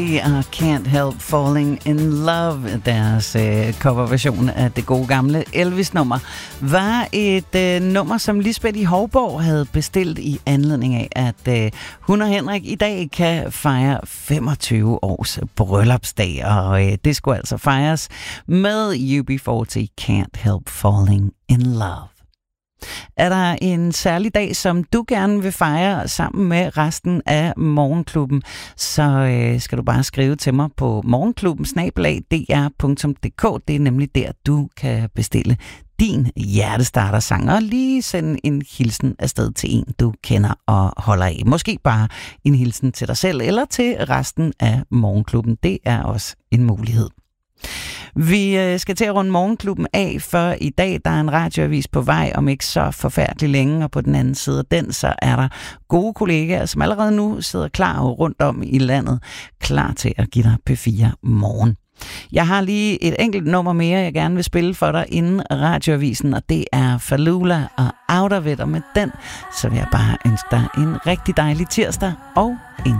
I Can't Help Falling in Love, deres coverversion af det gode gamle Elvis-nummer, var et nummer, som Lisbeth i Hovborg havde bestilt i anledning af, at hun og Henrik i dag kan fejre 25 års bryllupsdag, og det skulle altså fejres med UB40 Can't Help Falling in Love. Er der en særlig dag, som du gerne vil fejre sammen med resten af Morgenklubben, så skal du bare skrive til mig på morgenklubben@dr.dk. Det er nemlig der, du kan bestille din hjertestarter-sang og lige sende en hilsen afsted til en, du kender og holder af. Måske bare en hilsen til dig selv eller til resten af Morgenklubben. Det er også en mulighed. Vi skal til at runde Morgenklubben af, for i dag der er en radioavis på vej om ikke så forfærdeligt længe, og på den anden side af den, så er der gode kollegaer, som allerede nu sidder klar rundt om i landet, klar til at give dig P4 Morgen. Jeg har lige et enkelt nummer mere, jeg gerne vil spille for dig inden radioavisen, og det er Falula og Out of It, og med den, så vil jeg bare ønske dig en rigtig dejlig tirsdag og en